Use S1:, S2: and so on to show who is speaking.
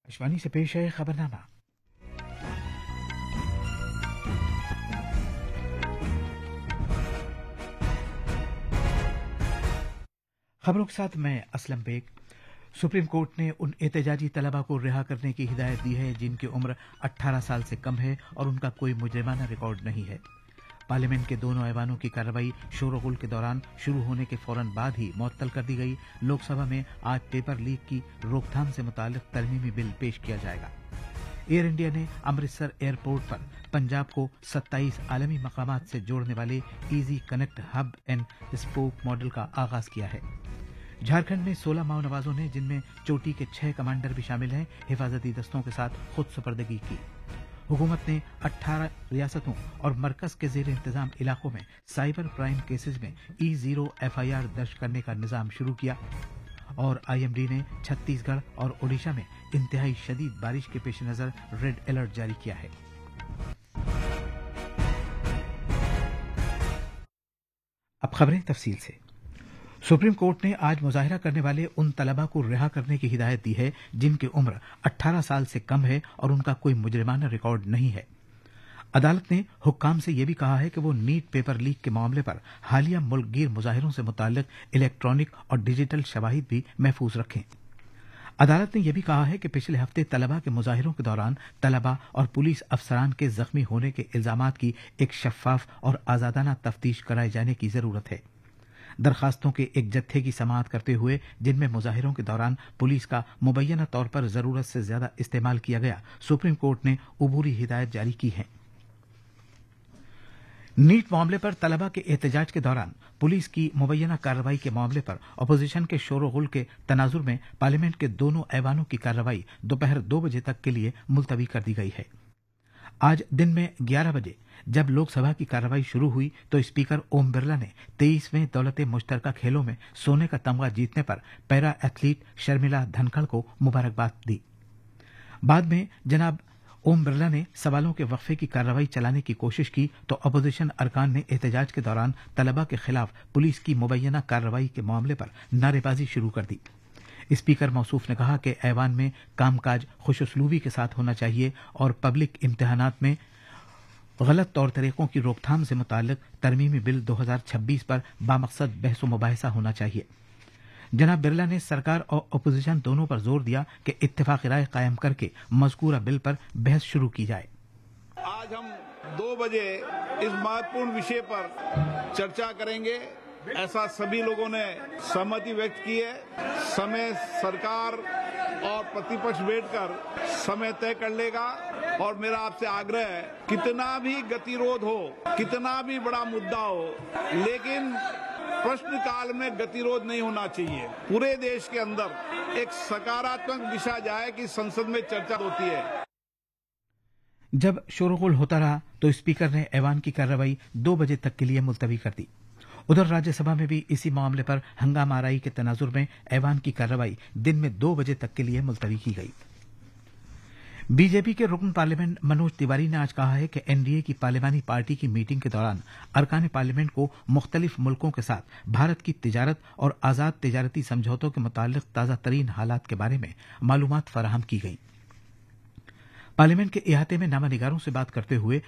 S1: आकाशवाणी से पेश है खबरनामा। खबरों के साथ मैं असलम बेग। सुप्रीम कोर्ट ने उन एहतजाजी तलबा को रिहा करने की हिदायत दी है जिनकी उम्र 18 साल से कम है और उनका कोई मुजरिमाना रिकॉर्ड नहीं है। पार्लियामेंट के दोनों ऐवानों की कार्रवाई शोरगुल के दौरान शुरू होने के फौरन बाद ही मुअत्तल कर दी गई। लोकसभा में आज पेपर लीक की रोकथाम से मुताल्लिक तरमीमी बिल पेश किया जाएगा। एयर इंडिया ने अमृतसर एयरपोर्ट पर पंजाब को 27 आलमी मकामात से जोड़ने वाले easy connect hub and spoke model का आगाज किया है। झारखंड में 16 माओ नवाजों ने, जिनमें चोटी के 6 कमांडर भी शामिल हैं, हिफाजती दस्तों के साथ खुद सुपर्दगी की। हुकूमत ने 18 रियासतों और मरकज के जेर इंतजाम इलाकों में साइबर क्राइम केसेज में E0 FIR दर्ज करने का निजाम शुरू किया। और IMD ने छत्तीसगढ़ और ओडिशा में इंतहाई शदीद बारिश के पेश नजर रेड अलर्ट जारी किया है। अब खबरें तफसील से। सुप्रीम कोर्ट ने आज मुजाहिरा करने वाले उन तलबा को रिहा करने की हिदायत दी है जिनकी उम्र 18 साल से कम है और उनका कोई मुजरिमाना रिकॉर्ड नहीं है। अदालत ने हुक्काम से यह भी कहा है कि वो नीट पेपर लीक के मामले पर हालिया मुल्कगीर मुजाहिरों से मुताल्लिक इलेक्ट्रॉनिक और डिजिटल शवाहिद भी महफूज रखें। अदालत ने यह भी कहा है कि पिछले हफ्ते तलबा के मुजाहिरों के दौरान तलबा और पुलिस अफसरान के जख्मी होने के इल्जामात की एक शफाफ और आजादाना तफ्तीश कराए जाने की जरूरत है। दरखास्तों के एक जत्थे की समाअत करते हुए, जिनमें मुजाहिरों के दौरान पुलिस का मुबैना तौर पर जरूरत से ज्यादा इस्तेमाल किया गया, सुप्रीम कोर्ट ने उबूरी हिदायत जारी की है। नीट मामले पर तलबा के एहतजाज के दौरान पुलिस की मुबैना कार्रवाई के मामले पर अपोजिशन के शोरगुल के तनाजुर में पार्लियामेंट के दोनों ऐवानों की कार्रवाई दोपहर 2 बजे तक के लिए मुलतवी कर दी गई है। आज दिन में 11 बजे जब लोकसभा की कार्रवाई शुरू हुई तो स्पीकर ओम बिरला ने 23वें दौलत मुश्तरका खेलों में सोने का तमगा जीतने पर पैरा एथलीट शर्मिला धनखड़ को मुबारकबाद दी। बाद में जनाब ओम बिरला ने सवालों के वक्फे की कार्रवाई चलाने की कोशिश की तो अपोजिशन अरकान ने एहतजाज के दौरान तलबा के खिलाफ पुलिस की मुबैना कार्रवाई के मामले पर नारेबाजी शुरू कर दी। स्पीकर मौसूफ ने कहा कि ऐवान में कामकाज खुशउस्लूबी के साथ होना चाहिए और पब्लिक इम्तिहानात में गलत तौर तरीकों की रोकथाम से मुताल्लिक तरमीमी बिल 2026 पर बामकसद बहस व मुबाहिसा होना चाहिए। जनाब बिरला ने सरकार और अपोजिशन दोनों पर जोर दिया कि इत्तेफाक राय कायम करके मज़कूरा बिल पर बहस शुरू की जाए।
S2: आज हम 2 बजे इस महत्वपूर्ण विषय पर चर्चा करेंगे, ऐसा सभी लोगों ने सहमति व्यक्त की है। समय सरकार और प्रतिपक्ष बैठकर समय तय कर लेगा और मेरा आपसे आग्रह है, कितना भी गतिरोध हो, कितना भी बड़ा मुद्दा हो, लेकिन प्रश्नकाल में गतिरोध नहीं होना चाहिए। पूरे देश के अंदर एक सकारात्मक दिशा जाए कि संसद में चर्चा होती है।
S1: जब शोरगुल होता रहा तो स्पीकर ने ऐवान की कार्रवाई 2 बजे तक के लिए मुलतवी कर दी। उधर राज्यसभा में भी इसी मामले पर हंगामा आराई के तनाजुर में ऐवान की कार्रवाई दिन में 2 बजे तक के लिए मुलतवी की गई। बीजेपी के रुकन पार्लियामेंट मनोज तिवारी ने आज कहा है कि एनडीए की पार्लियामानी पार्टी की मीटिंग के दौरान अरकान पार्लियामेंट को मुख्तलिफ मुल्कों के साथ भारत की तिजारत और आजाद तिजारती समझौतों के मुताल्लिक ताज़ा तरीन हालात के बारे में मालूमात फराहम की गई। पार्लियामेंट के इहाते में नामा निगारों से बात करते हुए